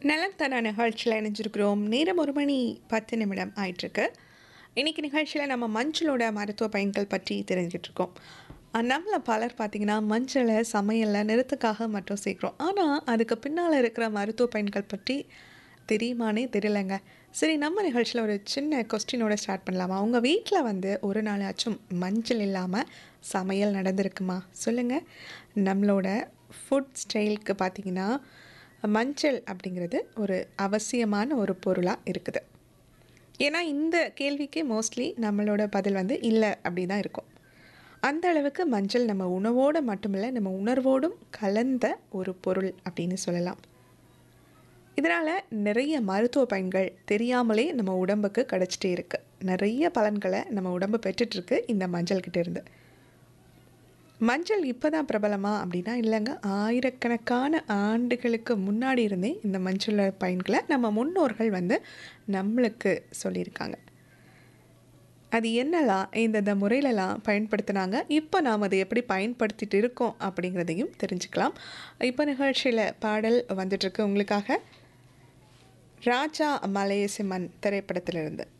நலம் தர நிகழ்ச்சியில் இணைஞ்சிருக்கிறோம். நேரம் 1:10 ஆயிட்டிருக்கு. இன்னைக்கு நிகழ்ச்சியில் நம்ம மஞ்சளோட மருத்துவ பயன்கள் பற்றி தெரிஞ்சுட்டு இருக்கோம். நம்மள பலர் பார்த்தீங்கன்னா மஞ்சளை சமையலில் நிறத்துக்காக மட்டும் சேர்க்குறோம். ஆனால் அதுக்கு பின்னால் இருக்கிற மருத்துவ பயன்கள் பற்றி தெரியுமானே தெரியலங்க. சரி, நம்ம நிகழ்ச்சியில் ஒரு சின்ன கொஸ்டினோட ஸ்டார்ட் பண்ணலாமா? உங்கள் வீட்டில் ஒரு நாளாச்சும் மஞ்சள் இல்லாமல் சமையல் நடந்திருக்குமா? சொல்லுங்கள். நம்மளோட ஃபுட் ஸ்டைலுக்கு பார்த்தீங்கன்னா மஞ்சள் அப்படிங்கிறது ஒரு அவசியமான ஒரு பொருளாக இருக்குது. ஏன்னா இந்த கேள்விக்கு மோஸ்ட்லி நம்மளோட பதில் இல்லை அப்படி தான் இருக்கும். அந்த அளவுக்கு மஞ்சள் நம்ம உணவோடு மட்டுமில்லை, நம்ம உணர்வோடும் கலந்த ஒரு பொருள் அப்படின்னு சொல்லலாம். இதனால் நிறைய மருத்துவ பயன்கள் தெரியாமலே நம்ம உடம்புக்கு கிடச்சிட்டே இருக்குது. நிறைய பலன்களை நம்ம உடம்பு பெற்றுட்ருக்கு இந்த மஞ்சள் கிட்ட இருந்து. மஞ்சள் இப்போ தான் பிரபலமா அப்படின்னா இல்லைங்க. ஆயிரக்கணக்கான ஆண்டுகளுக்கு முன்னாடி இருந்தே இந்த மஞ்சளோட பயன்களை நம்ம முன்னோர்கள் நம்மளுக்கு சொல்லியிருக்காங்க. அது என்னெல்லாம் இந்த முறையிலலாம் பயன்படுத்தினாங்க, இப்போ நாம் அதை எப்படி பயன்படுத்திட்டு இருக்கோம் அப்படிங்கிறதையும் தெரிஞ்சுக்கலாம். இப்போ நிகழ்ச்சியில் பாடல் வந்துட்டுருக்கு உங்களுக்காக. ராஜா மலையசிம்மன் திரைப்படத்திலிருந்து.